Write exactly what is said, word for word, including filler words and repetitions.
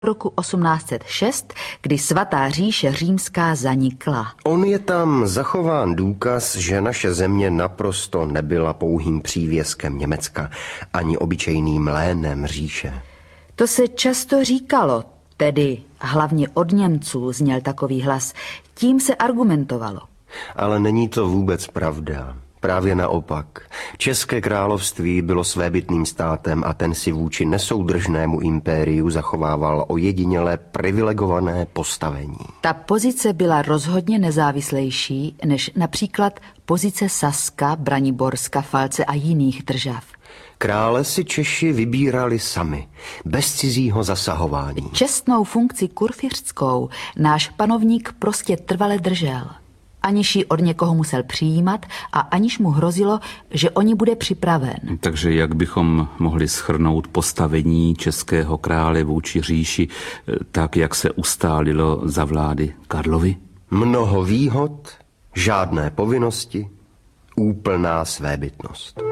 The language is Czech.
roku osmnáct set šest, kdy svatá říše římská zanikla. On je tam zachován důkaz, že naše země naprosto nebyla pouhým přívěskem Německa, ani obyčejným lénem říše. To se často říkalo, tedy hlavně od Němců zněl takový hlas. Tím se argumentovalo. Ale není to vůbec pravda. Právě naopak. České království bylo svébytným státem a ten si vůči nesoudržnému impériu zachovával ojedinělé privilegované postavení. Ta pozice byla rozhodně nezávislejší než například pozice Saska, Braniborska, Falce a jiných držav. Krále si Češi vybírali sami, bez cizího zasahování. Čestnou funkci kurfiřtskou náš panovník prostě trvale držel. Aniž ji od někoho musel přijímat a aniž mu hrozilo, že o ní bude připraven. Takže jak bychom mohli shrnout postavení českého krále vůči říši, tak jak se ustálilo za vlády Karlovy? Mnoho výhod, žádné povinnosti, úplná svébytnost.